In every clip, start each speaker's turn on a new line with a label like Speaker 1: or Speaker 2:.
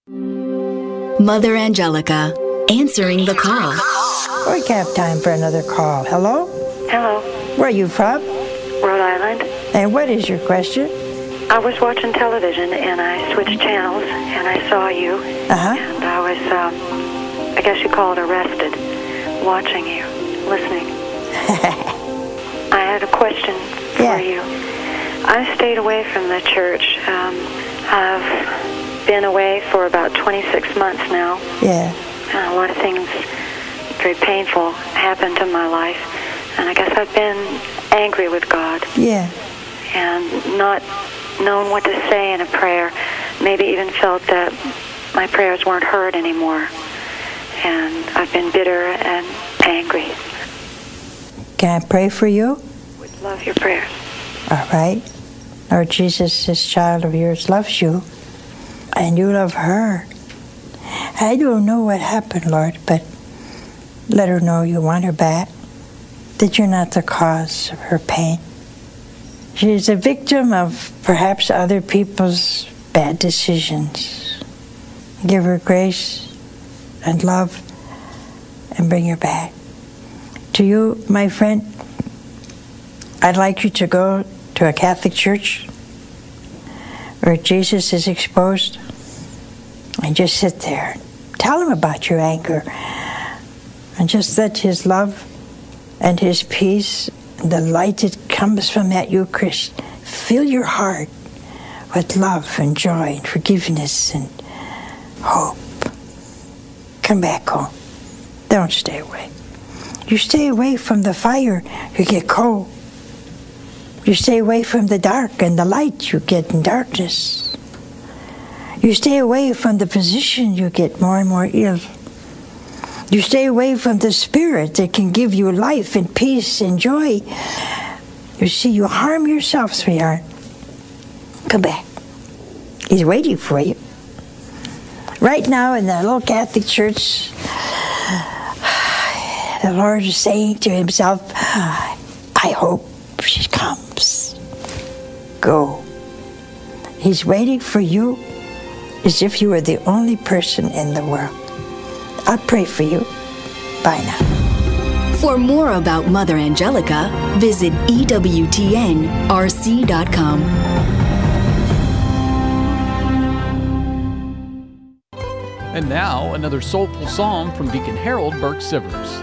Speaker 1: Mother Angelica, answering the call.
Speaker 2: We have time for another call. Hello?
Speaker 3: Hello.
Speaker 2: Where are you from?
Speaker 3: Rhode Island.
Speaker 2: And what is your question?
Speaker 3: I was watching television and I switched channels and I saw you. And I was, I guess you call it arrested, watching you, listening. I had a question for you. I stayed away from the church. I've been away for about 26 months now.
Speaker 2: Yeah.
Speaker 3: And a lot of things very painful happened in my life. And I guess I've been angry with God.
Speaker 2: Yeah.
Speaker 3: And not known what to say in a prayer. Maybe even felt that my prayers weren't heard anymore. And I've been bitter and angry.
Speaker 2: Can I pray for you?
Speaker 3: Would love your prayers.
Speaker 2: All right. Lord Jesus, this child of yours loves you, and you love her. I don't know what happened, Lord, but let her know you want her back, that you're not the cause of her pain. She's a victim of perhaps other people's bad decisions. Give her grace and love and bring her back. To you, my friend, I'd like you to go to a Catholic church where Jesus is exposed and just sit there. Tell him about your anger and just let his love and his peace, the light that comes from that Eucharist, fill your heart with love and joy and forgiveness and hope. Come back home. Don't stay away. You stay away from the fire, you get cold. You stay away from the dark and the light, you get in darkness. You stay away from the physician, you get more and more ill. You stay away from the Spirit that can give you life and peace and joy. You see, you harm yourself, sweetheart. Come back. He's waiting for you. Right now in the little Catholic church, the Lord is saying to himself, I hope she comes. Go. He's waiting for you as if you were the only person in the world. I'll pray for you. Bye now.
Speaker 1: For more about Mother Angelica, visit EWTNRC.com.
Speaker 4: And now, another soulful psalm from Deacon Harold Burke-Sivers.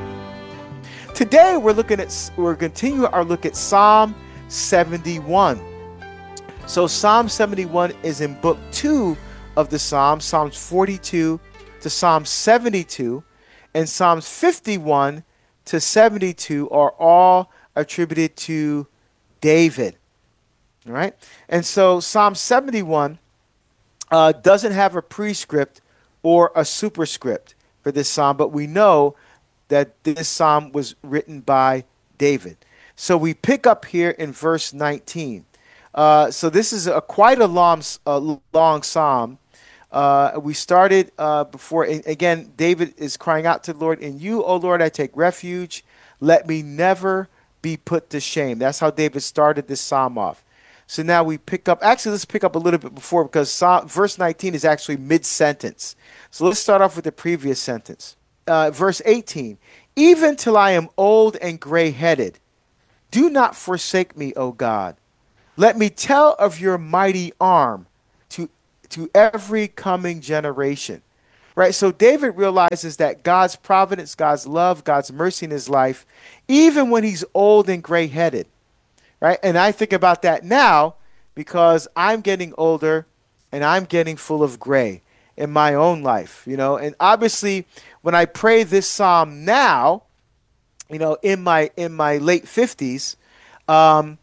Speaker 5: Today we're continuing our look at Psalm 71. So Psalm 71 is in book 2 of the Psalms, Psalms 42 to Psalm 72, and Psalms 51 to 72 are all attributed to David. All right? And so Psalm 71 doesn't have a prescript or a superscript for this psalm, but we know that this psalm was written by David. So we pick up here in verse 19. So this is quite a long psalm. We started before, again, David is crying out to the Lord, "In you, O Lord, I take refuge. Let me never be put to shame." That's how David started this psalm off. So now we pick up, actually let's pick up a little bit before, because verse 19 is actually mid-sentence. So let's start off with the previous sentence. Verse 18, "Even till I am old and gray-headed, do not forsake me, O God. Let me tell of your mighty arm to every coming generation." Right? So David realizes that God's providence, God's love, God's mercy in his life, even when he's old and gray-headed. Right? And I think about that now because I'm getting older and I'm getting full of gray in my own life, and obviously when I pray this psalm now, in my late 50s, I'm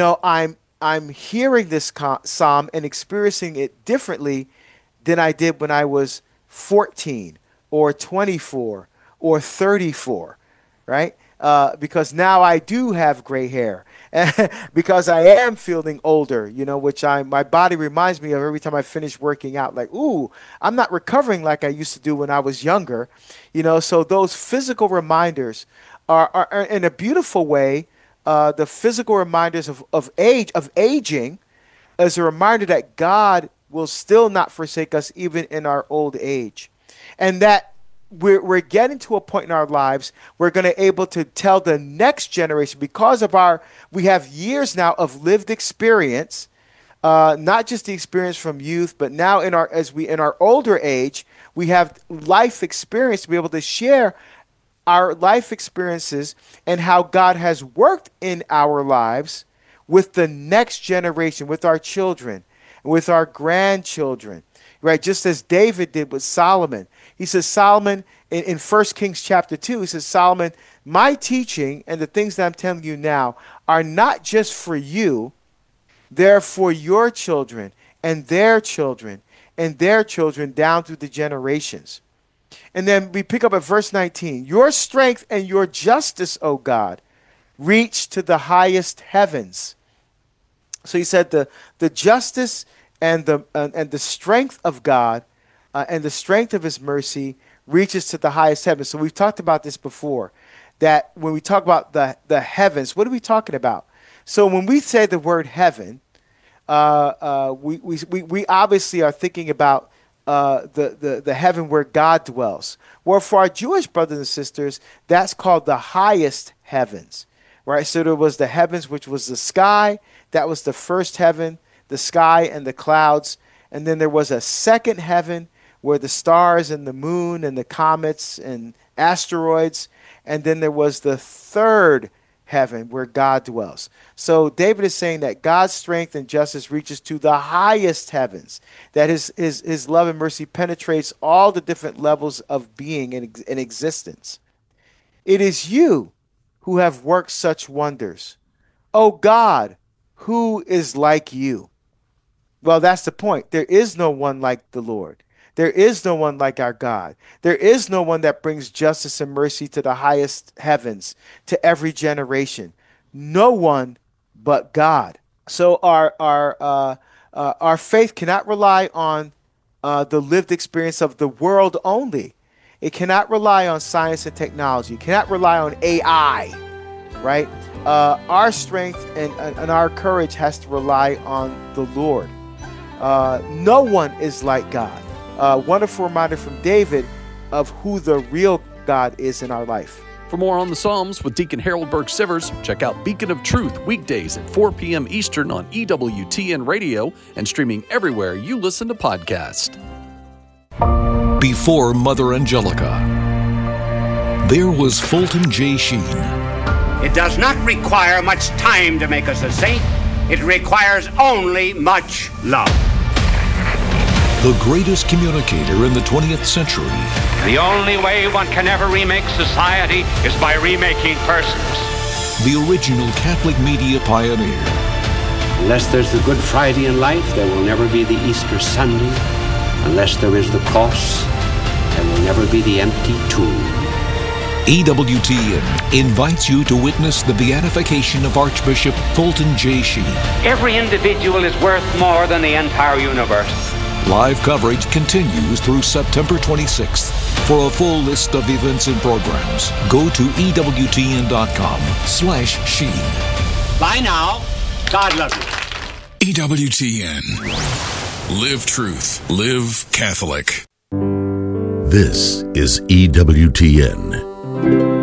Speaker 5: hearing this psalm and experiencing it differently than I did when I was 14 or 24 or 34, right? Because now I do have gray hair, because I am feeling older, which my body reminds me of every time I finish working out, like, ooh, I'm not recovering like I used to do when I was younger, so those physical reminders are in a beautiful way. The physical reminders of aging is a reminder that God will still not forsake us even in our old age. And that we're getting to a point in our lives we're going to able to tell the next generation, because of we have years now of lived experience, not just the experience from youth, but now in our older age, we have life experience to be able to share our life experiences and how God has worked in our lives with the next generation, with our children, with our grandchildren, right? Just as David did with Solomon. He says, Solomon, in 1 Kings chapter 2, he says, Solomon, my teaching and the things that I'm telling you now are not just for you, they're for your children and their children and their children down through the generations. And then we pick up at verse 19. Your strength and your justice, O God, reach to the highest heavens. So he said the justice and the strength of God and the strength of his mercy reaches to the highest heavens. So we've talked about this before, that when we talk about the heavens, what are we talking about? So when we say the word heaven, we obviously are thinking about the heaven where God dwells. Well, for our Jewish brothers and sisters, that's called the highest heavens, right? So there was the heavens, which was the sky. That was the first heaven, the sky and the clouds. And then there was a second heaven where the stars and the moon and the comets and asteroids. And then there was the third heaven where God dwells. So David is saying that God's strength and justice reaches to the highest heavens, that his love and mercy penetrates all the different levels of being in existence. It is you who have worked such wonders. O God, who is like you? Well, that's the point. There is no one like the Lord. There is no one like our God. There is no one that brings justice and mercy to the highest heavens, to every generation. No one but God. So our faith cannot rely on the lived experience of the world only. It cannot rely on science and technology. It cannot rely on AI, right? Our strength and our courage has to rely on the Lord. No one is like God. Wonderful reminder from David of who the real God is in our life.
Speaker 4: For more on the Psalms with Deacon Harold Burke-Sivers, check out Beacon of Truth weekdays at 4 p.m. Eastern on EWTN Radio and streaming everywhere you listen to podcasts.
Speaker 6: Before Mother Angelica, there was Fulton J. Sheen.
Speaker 7: It does not require much time to make us a saint. It requires only much love.
Speaker 6: The greatest communicator in the 20th century.
Speaker 7: The only way one can ever remake society is by remaking persons.
Speaker 6: The original Catholic media pioneer.
Speaker 8: Unless there's the Good Friday in life, there will never be the Easter Sunday. Unless there is the cross, there will never be the empty tomb.
Speaker 6: EWTN invites you to witness the beatification of Archbishop Fulton J. Sheen.
Speaker 7: Every individual is worth more than the entire universe.
Speaker 6: Live coverage continues through September 26th. For a full list of events and programs, go to EWTN.com/Sheen.
Speaker 7: Bye now. God loves you.
Speaker 9: EWTN. Live truth. Live Catholic.
Speaker 10: This is EWTN.